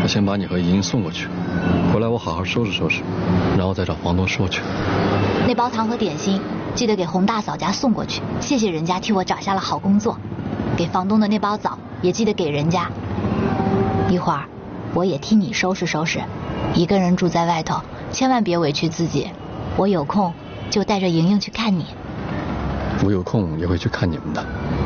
我先把你和莹莹送过去，回来我好好收拾收拾，然后再找房东说去。 那包糖和点心记得给洪大嫂家送过去，谢谢人家替我找下了好工作。给房东的那包枣也记得给人家。一会儿我也替你收拾收拾，一个人住在外头，千万别委屈自己。我有空就带着莹莹去看你。 我有空也会去看你们的。